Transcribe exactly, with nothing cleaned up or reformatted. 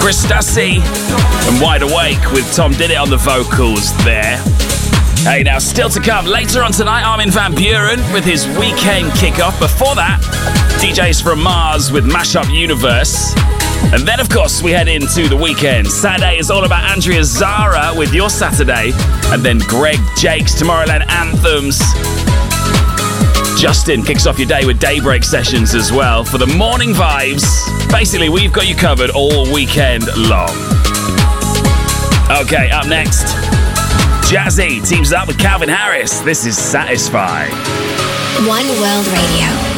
Chris Stassi and Wide Awake with Tom Did It on the vocals there. Hey, now still to come later on tonight, Armin van Buuren with his weekend kickoff. Before that, D Js from Mars with Mashup Universe. And then, of course, we head into the weekend. Saturday is all about Andrea Zara with Your Saturday. And then Greg Jake's Tomorrowland Anthems. Justin kicks off your day with Daybreak Sessions as well. For the morning vibes, basically, we've got you covered all weekend long. Okay, up next, Jazzy teams up with Calvin Harris. This is Satisfy. One World Radio.